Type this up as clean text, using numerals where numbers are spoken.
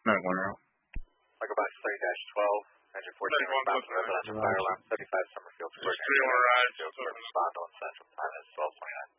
91 route. Michael Box 30-12, engine 14 response to residential fire alarm 35 Summerfield Square. Still rise. Respond on Central. Time is 12:29.